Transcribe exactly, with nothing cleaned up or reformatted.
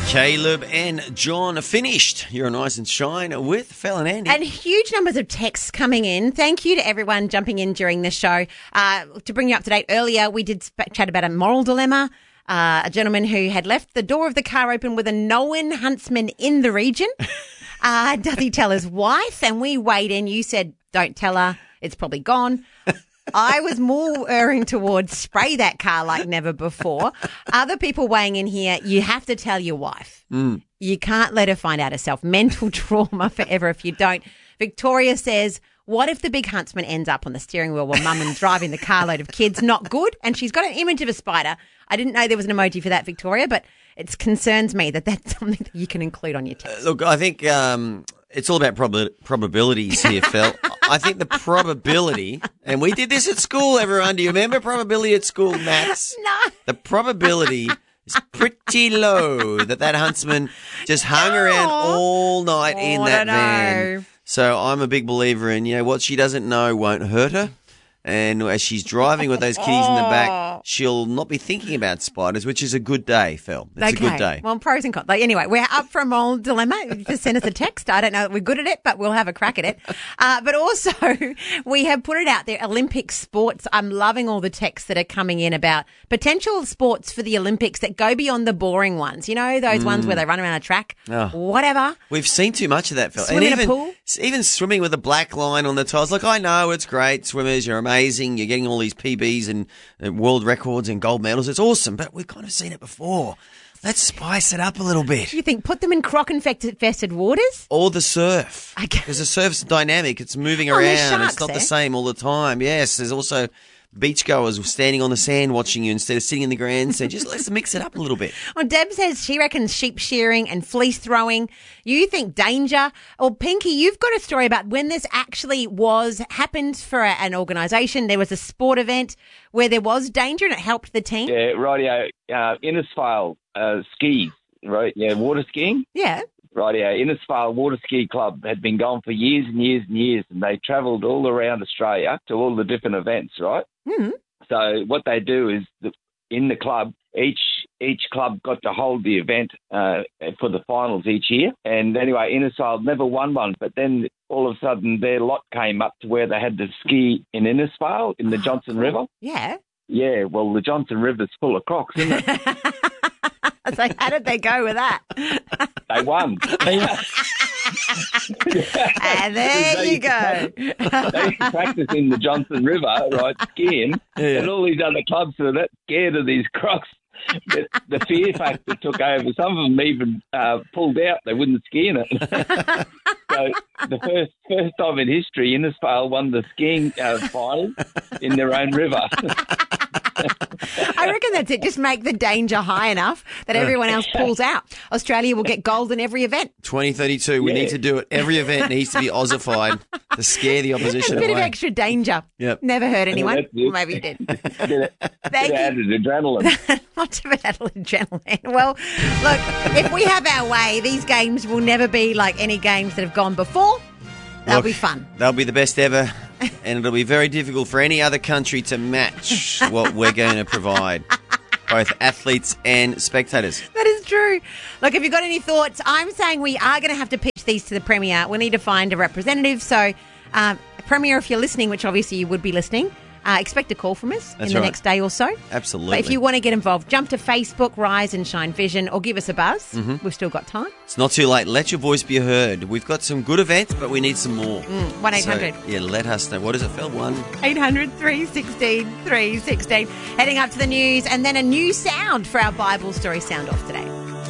Caleb and John finished. You're on Ice and Shine with Fel and Andy. And huge numbers of texts coming in. Thank you to everyone jumping in during the show. Uh, to bring you up to date, earlier we did sp- chat about a moral dilemma. Uh, a gentleman who had left the door of the car open with a known huntsman in the region. Uh, does he tell his wife? And we weighed in. You said, don't tell her. It's probably gone. I was more erring towards spray that car like never before. Other people weighing in here, you have to tell your wife. Mm. You can't let her find out herself. Mental trauma forever if you don't. Victoria says, what if the big huntsman ends up on the steering wheel while mum is driving the carload of kids? Not good. And she's got an image of a spider. I didn't know there was an emoji for that, Victoria, but it concerns me that that's something that you can include on your text. Uh, look, I think um, it's all about prob- probabilities here, Phil. I think the probability, and we did this at school, everyone. Do you remember probability at school, maths? No. The probability is pretty low that that huntsman just hung around all night Oh, in I that don't know. van. So I'm a big believer in, you know, what she doesn't know won't hurt her. And as she's driving with those kitties in the back, she'll not be thinking about spiders, which is a good day, Phil. It's Okay. a good day. Well, pros and cons. Like, anyway, we're up for a moral dilemma. Just send us a text. I don't know that we're good at it, but we'll have a crack at it. Uh, but also, we have put it out there, Olympic sports. I'm loving all the texts that are coming in about potential sports for the Olympics that go beyond the boring ones. You know, those ones where they run around a track, Oh. whatever. We've seen too much of that, Phil. Swim in a even, pool? even swimming with a black line on the tiles. Look, I know it's great. Swimmers, you're amazing. You're getting all these P Bs and, and world records and gold medals. It's awesome, but we've kind of seen it before. Let's spice it up a little bit. You think put them in croc-infested waters? Or the surf. I guess. Because the surf's dynamic. It's moving Oh, there's around. sharks It's not there. the same all the time. Yes, there's also beachgoers standing on the sand watching you instead of sitting in the grandstand. Just let's mix it up a little bit. Well, Deb says she reckons sheep shearing and fleece throwing. You think danger. Or Pinky, you've got a story about when this actually was, happened for a, an organisation. There was a sport event where there was danger and it helped the team. Yeah, rightio. Uh, Innisfail uh, skis, right? Yeah, water skiing. Yeah. Rightio. Innisfail Water Ski Club had been going for years and years and years, and they travelled all around Australia to all the different events, right? Mm. So what they do is the, in the club, each each club got to hold the event uh, for the finals each year. And anyway, Innisfail never won one, but then all of a sudden their lot came up to where they had to ski in Innisfail in the Johnson River. Yeah. Yeah, well, the Johnson River's full of crocs, isn't it? So how did they go with that? They won. And there They- you go. They used to practice in the Johnson River, right, skiing, Yeah. and all these other clubs were that scared of these crocs. The, the fear factor took over. Some of them even uh, pulled out. They wouldn't ski in it. So the first first time in history, Innisfail won the skiing uh, final in their own river. I reckon that's it. Just make the danger high enough that everyone else pulls out. Australia will get gold in every event. twenty thirty-two, we Yeah. need to do it. Every event needs to be Ossified to scare the A opposition bit away. of extra danger. Yep. Never hurt anyone. that's it. Maybe you did. Get it, Thank get you. added adrenaline. Lots of adrenaline. Well, look, if we have our way, these games will never be like any games that have gone before. They'll Look, be fun. They'll be the best ever, and it'll be very difficult for any other country to match what we're going to provide, both athletes and spectators. That is true. Look, if you've got any thoughts, I'm saying we are going to have to pitch these to the Premier. We need to find a representative. So, um, Premier, if you're listening, which obviously you would be listening, uh, expect a call from us That's in the right. next day or so. Absolutely. But if you want to get involved, jump to Facebook, Rise and Shine Vision, or give us a buzz. Mm-hmm. We've still got time. It's not too late. Let your voice be heard. We've got some good events, but we need some more. one eight hundred So, yeah, let us know. What is it, Phil? One. eight hundred, three one six, three one six. Heading up to the news and then a new sound for our Bible story sound off today.